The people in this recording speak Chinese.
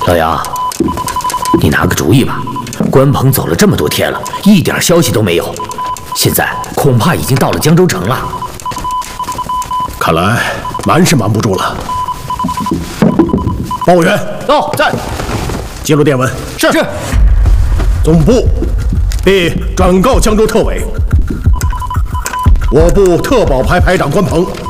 老杨，你拿个主意吧。关鹏走了这么多天了，一点消息都没有，现在恐怕已经到了江州城了。 看来瞒是瞒不住了。报务员， 到，在。 记录电文。是。总部必转告江州特委，我部特保排排长关鹏